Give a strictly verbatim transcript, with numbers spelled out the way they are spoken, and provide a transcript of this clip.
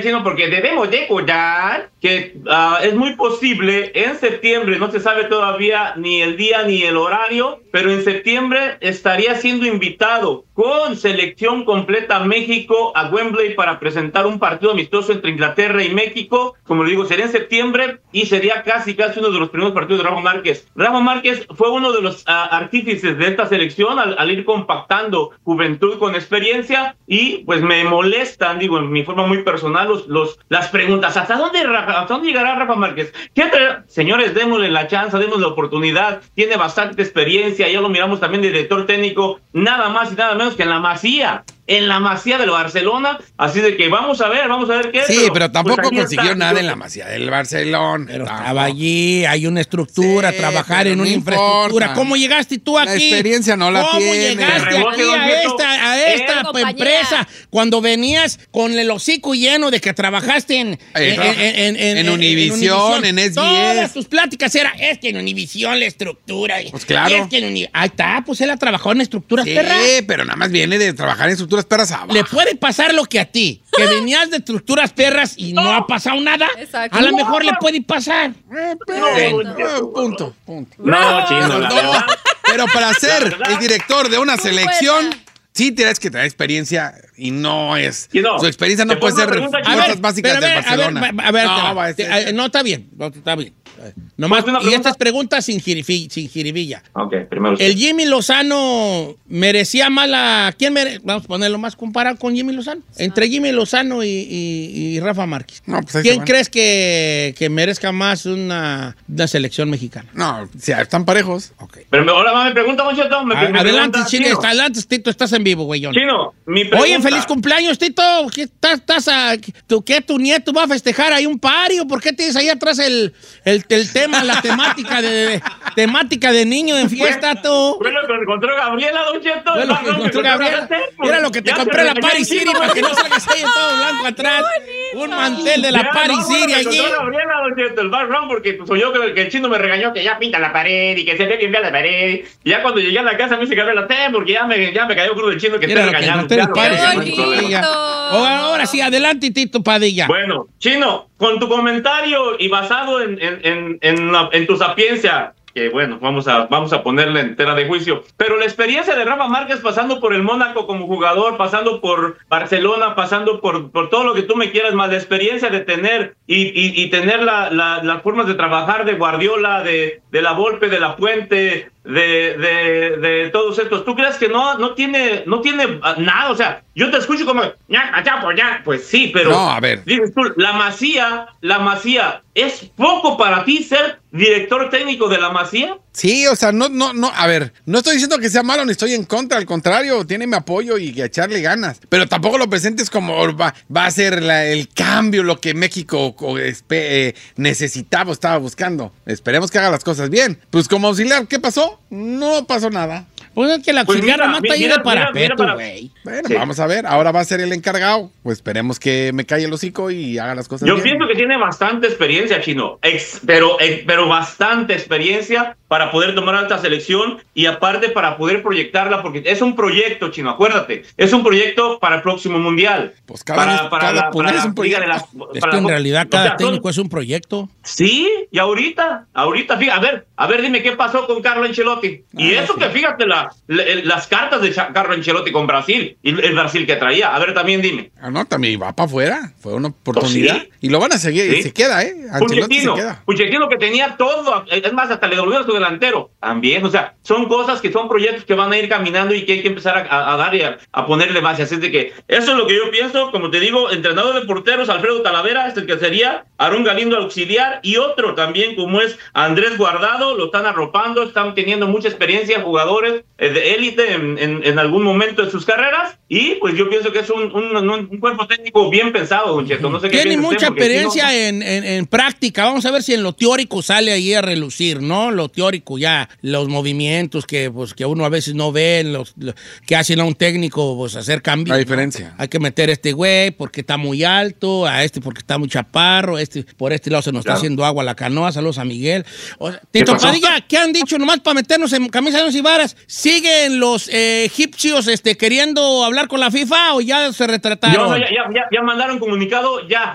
sino porque debemos de cuidar que uh, es muy posible en septiembre, no se sabe todavía ni el día ni el horario, pero en septiembre estaría siendo invitado con selección completa a México a Wembley para presentar un partido amistoso entre Inglaterra y México. Como le digo, sería en septiembre y sería casi casi uno de los primeros partidos de Rafa Márquez. Rafa Márquez fue uno de los uh, artífices de esta selección al, al ir compactando juventud con experiencia, y pues me molestan, digo, en mi forma muy personal, los, los, las preguntas. ¿Hasta dónde, ¿Hasta dónde llegará Rafa Márquez? ¿Qué Señores, démosle la chance, démosle la oportunidad. Tiene bastante experiencia, ya lo miramos también de director técnico, nada más y nada menos que en la Masía. En la Masía del Barcelona, así de que vamos a ver, vamos a ver qué. Sí, pero, pero tampoco pues consiguió está, nada en la Masía del Barcelona. Pero tampoco. Estaba allí, hay una estructura, sí, trabajar en no una importa. infraestructura. ¿Cómo llegaste tú aquí? La experiencia no la ¿Cómo tiene. llegaste aquí a esta, a esta eh, empresa cuando venías con el hocico lleno de que trabajaste en, eh, en, en, en, en, en Univisión, en S B S? Todas tus pláticas eran, es que en Univisión la estructura. Pues claro. Es que en Uni... Ahí está, pues él ha trabajado en estructuras sí, perras. Sí, pero nada más viene de trabajar en estructuras perras abajo. Le puede pasar lo que a ti, que venías de estructuras perras y no, no ha pasado nada. Exacto. A lo mejor no, le puede pasar. Eh, pero, no, no, punto, punto. No, chino, la no, verdad. Pero para ser el director de una Tú selección, puedes. sí tienes que tener experiencia y no es. Y no, su experiencia no puede ser pregunta, fuerzas básicas a ver, del Barcelona. A ver, a ver, no, va, te, a, no, está bien, no, está bien. Nomás, y estas preguntas sin, jirifi, sin jiribilla. Ok, primero usted. ¿El Jimmy Lozano merecía más la... ¿Quién mere... Vamos a ponerlo más comparado con Jimmy Lozano? Entre Jimmy Lozano y, y, y Rafa Márquez. No, pues ¿Quién crees que, que merezca más una, una selección mexicana? No, o sea, están parejos. Okay. Pero ahora me pregunta, Don Cheto. Me, A, me adelante, pregunta, Chino, está, adelante, Tito, estás en vivo, güey. Chino, mi pregunta. Oye, feliz cumpleaños, Tito. ¿Qué estás, estás a, ¿tú, qué, tu nieto va a festejar ahí un pario? ¿Por qué tienes ahí atrás el, el, el tema, la temática de, de temática de niño en fiesta, tú? Fue lo que encontró Gabriela, Don Cheto. Fue lo que encontró Gabriela. Mira lo que te compré la Paris City para que no salgas ahí todo blanco atrás. Un mantel de la ya, Paris no, City allí. Gabriela, Don Cheto, el background, porque pues, yo que, que el chino me regañó que ya pinta la pared y que se ve bien la pared. Y ya cuando llegué a la casa me dice Gabriela, te, porque ya me, ya me cayó crudo el chino que Mira está regañando. Ya, Padilla. Ahora sí, adelante, Tito Padilla. Bueno, Chino, con tu comentario y basado en, en, en, en, la, en tu sapiencia, que bueno, vamos a, vamos a ponerle entera de juicio, pero la experiencia de Rafa Márquez pasando por el Mónaco como jugador, pasando por Barcelona, pasando por, por todo lo que tú me quieras, más la experiencia de tener y, y, y tener la, la, las formas de trabajar de Guardiola, de, de la Volpe, de la Puente, de, de, de todos estos, ¿tú crees que no, no tiene, no tiene nada? O sea, yo te escucho como, ya, allá, por allá, pues sí, pero... No, a ver. Dices tú, la Masía, la Masía, ¿es poco para ti ser director técnico de la Masía? Sí, o sea, no, no, no, a ver, no estoy diciendo que sea malo ni estoy en contra, al contrario, tiene mi apoyo y que echarle ganas, pero tampoco lo presentes como va, va a ser la, el cambio, lo que México o, espe, eh, necesitaba, estaba buscando. Esperemos que haga las cosas bien. Pues como auxiliar, ¿qué pasó? No pasó nada. Pues es que la auxiliar pues mata ahí de parapeto, güey. Bueno, sí. Vamos a ver, ahora va a ser el encargado. Pues esperemos que me calle el hocico y haga las cosas Yo bien. Yo pienso que tiene bastante experiencia, Chino, Ex, pero, ex, pero bastante experiencia para poder tomar esta selección y aparte para poder proyectarla, porque es un proyecto, Chino, acuérdate, es un proyecto para el próximo Mundial. Pues cada, para, para, cada la, para es un proyecto. La, es que en la, realidad cada o sea, técnico son, es un proyecto. Sí, y ahorita, ahorita, fíjate, a ver, a ver, dime qué pasó con Carlo Ancelotti. Ah, y eso sí. Que fíjate, la, la, las cartas de Carlo Ancelotti con Brasil, y el Brasil que traía, a ver, también dime. Ah, no, también va para afuera, fue una oportunidad. ¿Sí? Y lo van a seguir, ¿sí? Y se queda, ¿eh? Ancelotti se queda. Puchettino que tenía todo, es más, hasta le devolvieron su delantero, también, o sea, son cosas que son proyectos que van a ir caminando y que hay que empezar a, a dar y a, a ponerle base, así de que eso es lo que yo pienso, como te digo, entrenador de porteros, Alfredo Talavera, es el que sería, Aarón Galindo auxiliar, y otro también como es Andrés Guardado, lo están arropando, están teniendo mucha experiencia, jugadores eh, de élite en, en, en algún momento de sus carreras, y pues yo pienso que es un, un, un, un cuerpo técnico bien pensado, Don Cheto, no sé qué tiene mucha usted, experiencia si no... en, en, en práctica, vamos a ver si en lo teórico sale ahí a relucir, ¿no? Lo teórico ya, los movimientos que, pues, que uno a veces no ve, los, los que hacen a un técnico pues hacer cambios. La diferencia. ¿No? Hay que meter a este güey porque está muy alto, a este porque está muy chaparro, este por este lado se nos claro. Está haciendo agua la canoa, saludos a Miguel. O sea, Tito Padilla, ¿qué han dicho nomás para meternos en camisa de once varas? ¿Siguen los eh, egipcios este, queriendo hablar con la FIFA o ya se retrataron? No, no, ya, ya, ya mandaron comunicado, ya.